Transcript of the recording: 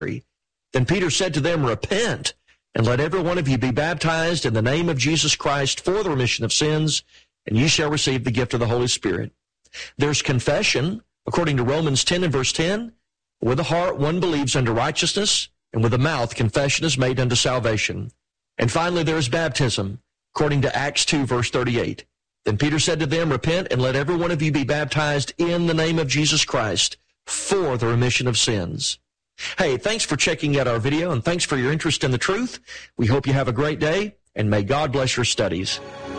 Then Peter said to them, Repent, and let every one of you be baptized in the name of Jesus Christ for the remission of sins, and ye shall receive the gift of the Holy Spirit. There's confession, according to Romans 10 and verse 10. With the heart one believes unto righteousness, and with the mouth confession is made unto salvation. And finally there is baptism, according to Acts 2 verse 38. Then Peter said to them, Repent, and let every one of you be baptized in the name of Jesus Christ for the remission of sins. Hey, thanks for checking out our video, and thanks for your interest in the truth. We hope you have a great day, and may God bless your studies.